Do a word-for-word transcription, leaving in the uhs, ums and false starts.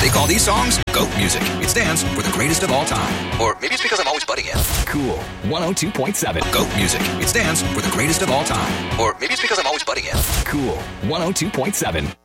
They call these songs GOAT music. It stands for the greatest of all time. Or maybe it's because I'm always butting in. Cool one oh two point seven. GOAT music. It stands for the greatest of all time. Or maybe it's because I'm always butting in. Cool one oh two point seven.